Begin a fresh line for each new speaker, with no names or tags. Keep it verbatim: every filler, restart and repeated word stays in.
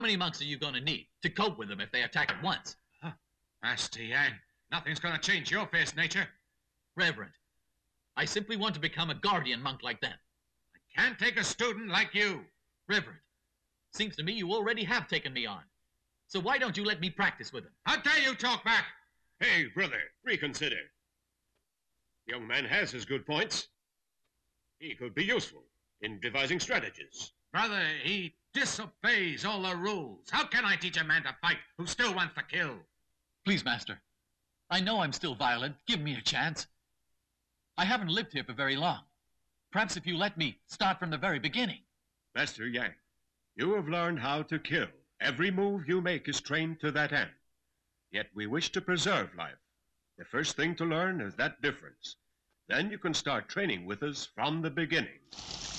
many monks are you going to need to cope with them if they attack at once?
Huh. Master Yang, nothing's going to change your fierce nature.
Reverend, I simply want to become a guardian monk like them.
I can't take a student like you.
Reverend, seems to me you already have taken me on. So why don't you let me practice with them?
How dare you talk back?
Hey, brother, reconsider. The young man has his good points. He could be useful in devising strategies.
Brother, he disobeys all the rules. How can I teach a man to fight who still wants to kill?
Please, Master. I know I'm still violent. Give me a chance. I haven't lived here for very long. Perhaps if you let me start from the very beginning.
Master Yang, you have learned how to kill. Every move you make is trained to that end. Yet we wish to preserve life. The first thing to learn is that difference. Then you can start training with us from the beginning.